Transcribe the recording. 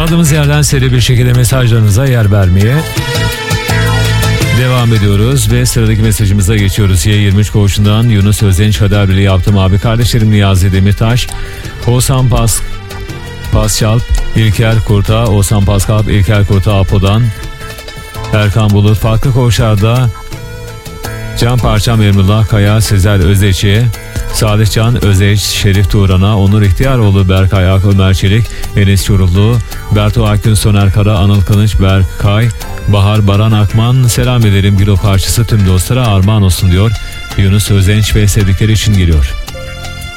Kaldığımız yerden seri bir şekilde mesajlarınıza yer vermeye devam ediyoruz ve sıradaki mesajımıza geçiyoruz. Y23 koğuşundan Yunus Özdenç Kader Birliği yaptım abi. Kardeşlerim Niyazi Demirtaş, Oğuzhan Pascal, İlker Kurta, Oğuzhan Pascal, İlker Kurta Apo'dan, Erkan Bulut, farklı koğuşlarda Can Parçam, Emrullah Kaya, Sezer Özeç'i, Salihcan Özeç, Şerif Turan'a, Onur İhtiyaroğlu, Berkay Ak, Ömer Çelik, Enes Çorullu, Bertu Akgün, Soner Kara, Anıl Kılıç, Berkay, Bahar Baran Akman, selam ederim. Gilo parçası tüm dostlara armağan olsun diyor. Yunus Özdenç ve sevdikleri için geliyor.